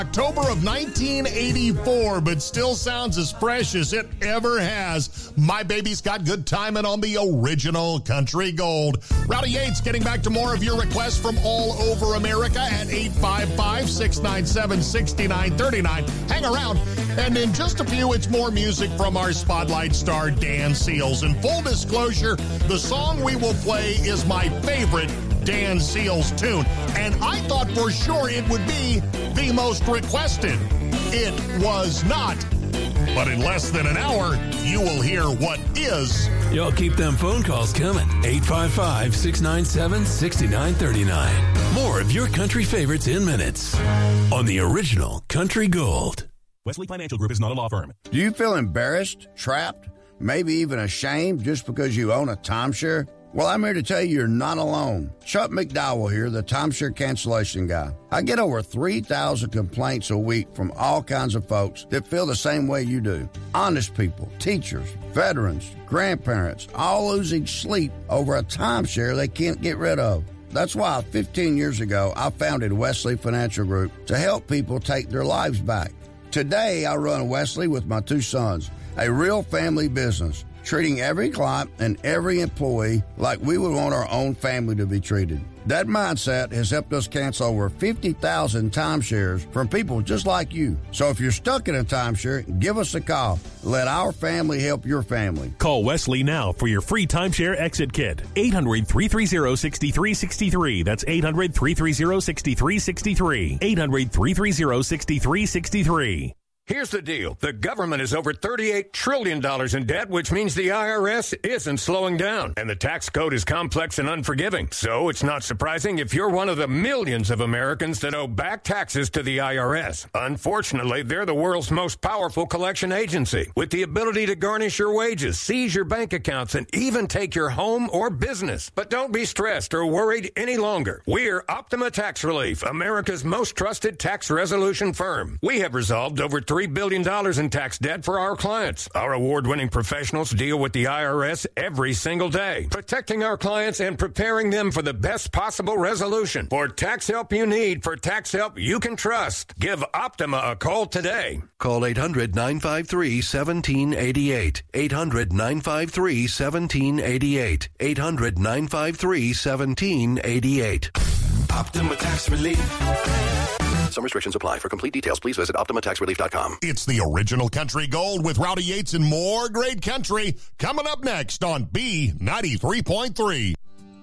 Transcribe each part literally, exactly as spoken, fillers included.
October of nineteen eighty-four, but still sounds as fresh as it ever has. My Baby's Got Good Timing on the original Country Gold. Rowdy Yates getting back to more of your requests from all over America at eight five five, six nine seven, six nine three nine. Hang around, and in just a few, it's more music from our Spotlight star, Dan Seals. In full disclosure, the song we will play is my favorite Dan Seals tune, and I thought for sure it would be the most requested. It was not, but in less than an hour, you will hear what is. Y'all keep them phone calls coming. eight five five, six nine seven, six nine three nine. More of your country favorites in minutes on the original Country Gold. Wesley Financial Group is not a law firm. Do you feel embarrassed, trapped, maybe even ashamed just because you own a timeshare? Well, I'm here to tell you you're not alone. Chuck McDowell here, the timeshare cancellation guy. I get over three thousand complaints a week from all kinds of folks that feel the same way you do. Honest people, teachers, veterans, grandparents, all losing sleep over a timeshare they can't get rid of. That's why fifteen years ago, I founded Wesley Financial Group to help people take their lives back. Today, I run Wesley with my two sons, a real family business, treating every client and every employee like we would want our own family to be treated. That mindset has helped us cancel over fifty thousand timeshares from people just like you. So if you're stuck in a timeshare, give us a call. Let our family help your family. Call Wesley now for your free timeshare exit kit. eight hundred, three three zero, six three six three. That's eight hundred, three three zero, six three six three. eight hundred, three three zero, six three six three. Here's the deal. The government is over thirty-eight trillion dollars in debt, which means the I R S isn't slowing down. And the tax code is complex and unforgiving. So it's not surprising if you're one of the millions of Americans that owe back taxes to the I R S. Unfortunately, they're the world's most powerful collection agency, with the ability to garnish your wages, seize your bank accounts, and even take your home or business. But don't be stressed or worried any longer. We're Optima Tax Relief, America's most trusted tax resolution firm. We have resolved over three billion dollars in tax debt for our clients. Our award-winning professionals deal with the I R S every single day, protecting our clients and preparing them for the best possible resolution. For tax help you need, for tax help you can trust, give Optima a call today. Call eight hundred, nine five three, one seven eight eight. eight hundred, nine five three, one seven eight eight. eight hundred, nine five three, one seven eight eight. Optima Tax Relief. Some restrictions apply. For complete details, please visit Optima Tax Relief dot com. It's the original Country Gold with Rowdy Yates and more great country coming up next on B ninety-three point three.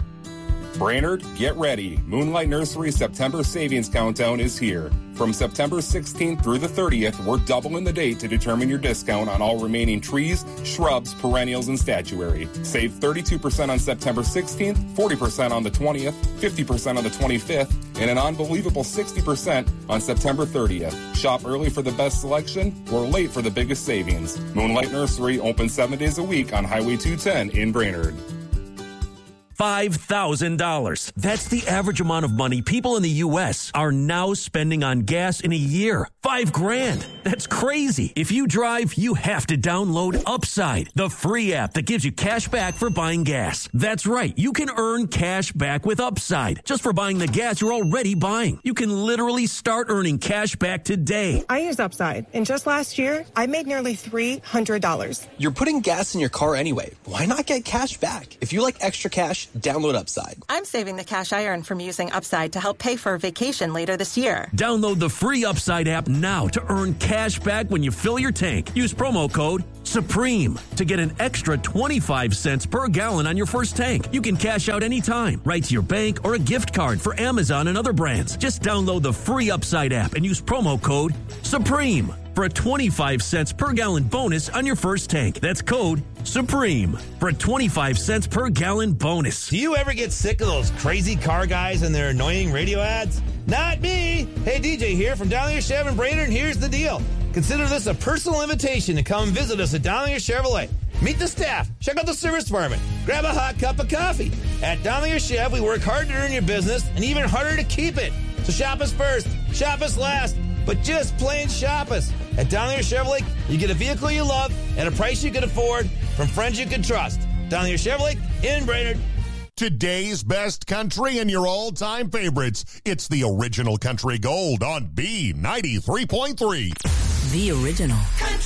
Brainerd, get ready. Moonlight Nursery September Savings Countdown is here. From September sixteenth through the thirtieth, we're doubling the date to determine your discount on all remaining trees, shrubs, perennials, and statuary. Save thirty-two percent on September sixteenth, forty percent on the twentieth, fifty percent on the twenty-fifth, and an unbelievable sixty percent on September thirtieth. Shop early for the best selection or late for the biggest savings. Moonlight Nursery open seven days a week on Highway two ten in Brainerd. five thousand dollars. That's the average amount of money people in the U S are now spending on gas in a year. Five grand. That's crazy. If you drive, you have to download Upside, the free app that gives you cash back for buying gas. That's right. You can earn cash back with Upside just for buying the gas you're already buying. You can literally start earning cash back today. I use Upside, and just last year, I made nearly three hundred dollars. You're putting gas in your car anyway. Why not get cash back? If you like extra cash, download Upside. I'm saving the cash I earn from using Upside to help pay for a vacation later this year. Download the free Upside app now to earn cash back when you fill your tank. Use promo code SUPREME to get an extra twenty-five cents per gallon on your first tank. You can cash out anytime, right to your bank or a gift card for Amazon and other brands. Just download the free Upside app and use promo code SUPREME for a twenty-five cents per gallon bonus on your first tank. That's code SUPREME for a twenty-five cents per gallon bonus. Do you ever get sick of those crazy car guys and their annoying radio ads? Not me. Hey, D J here from Dowlinger Chevrolet in Brainerd, and here's the deal. Consider this a personal invitation to come visit us at Dowlinger Chevrolet. Meet the staff, check out the service department, grab a hot cup of coffee. At Dowlinger Chev, we work hard to earn your business and even harder to keep it. So shop us first, shop us last, but just plain shop us. At Dowlinger Chevrolet, you get a vehicle you love at a price you can afford from friends you can trust. Dowlinger Chevrolet in Brainerd. Today's best country and your all-time favorites. It's the Original Country Gold on B ninety-three point three. The Original. Country.